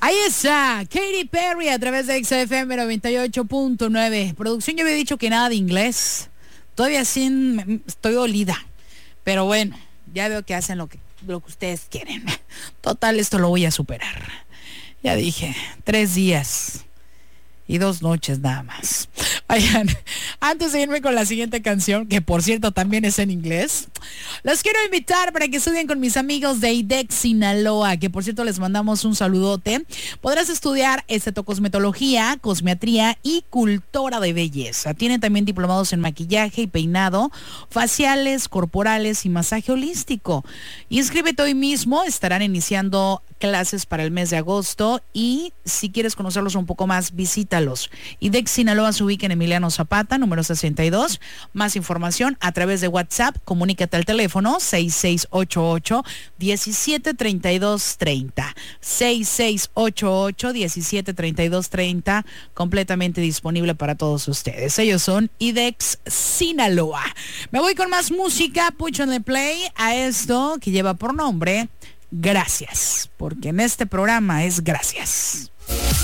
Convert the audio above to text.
Ahí está, Katy Perry a través de XFM 98.9. Producción, yo había dicho que nada de inglés. Todavía sí estoy dolida. Pero bueno, ya veo que hacen lo que ustedes quieren. Total, esto lo voy a superar. Ya dije, 3 días y 2 noches nada más. Oigan, antes de irme con la siguiente canción, que por cierto también es en inglés, los quiero invitar para que estudien con mis amigos de IDEX Sinaloa, que por cierto les mandamos un saludote. Podrás estudiar estetocosmetología, cosmetría y cultura de belleza. Tienen también diplomados en maquillaje y peinado, faciales, corporales y masaje holístico. Inscríbete hoy mismo, estarán iniciando clases para el mes de agosto y si quieres conocerlos un poco más, visítalos. IDEX Sinaloa se ubica en Emiliano Zapata, número 62. Más información a través de WhatsApp. Comunícate al teléfono 6688-173230. 6688-173230. Completamente disponible para todos ustedes. Ellos son IDEX Sinaloa. Me voy con más música. Púchenle play a esto que lleva por nombre Gracias, porque en este programa es gracias.